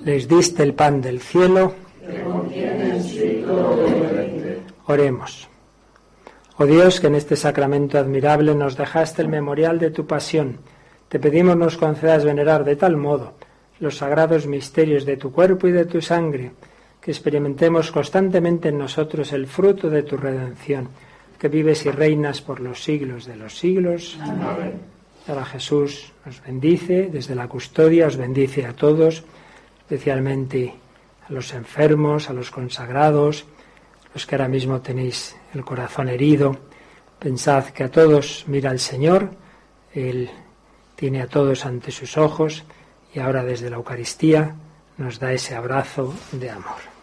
les diste el pan del cielo, que contiene en sí todo deleite. Oremos. Oh Dios, que en este sacramento admirable nos dejaste el memorial de tu pasión, te pedimos nos concedas venerar de tal modo los sagrados misterios de tu cuerpo y de tu sangre, que experimentemos constantemente en nosotros el fruto de tu redención, que vives y reinas por los siglos de los siglos. Amén. Ahora Jesús nos bendice, desde la custodia os bendice a todos, especialmente a los enfermos, a los consagrados, los que ahora mismo tenéis el corazón herido. Pensad que a todos mira el Señor, Él tiene a todos ante sus ojos y ahora desde la Eucaristía nos da ese abrazo de amor.